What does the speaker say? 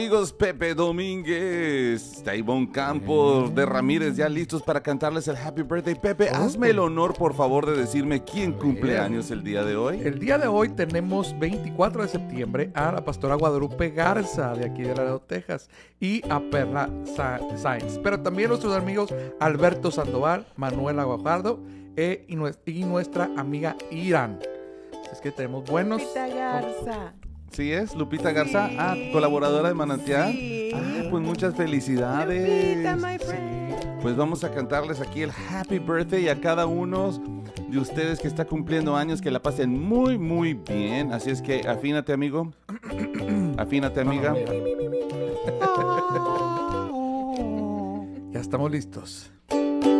Amigos, Pepe Domínguez, Ivonne Campos, de Ramírez, ya listos para cantarles el Happy Birthday. Pepe, hazme el honor, por favor, de decirme quién cumple años el día de hoy. El día de hoy tenemos 24 de septiembre a la pastora Guadalupe Garza, de aquí de Laredo, Texas, y a Perla Sáenz. Pero también nuestros amigos Alberto Sandoval, Manuela Guajardo y nuestra amiga Irán. Es que tenemos buenos... Lupita Garza. ¿Sí es? Lupita Garza, colaboradora de Manantial. Sí. Pues muchas felicidades. Lupita, my friend. Pues vamos a cantarles aquí el Happy Birthday a cada uno de ustedes que está cumpliendo años, que la pasen muy, muy bien. Así es que afínate, amigo. Afínate, amiga. Ya estamos listos.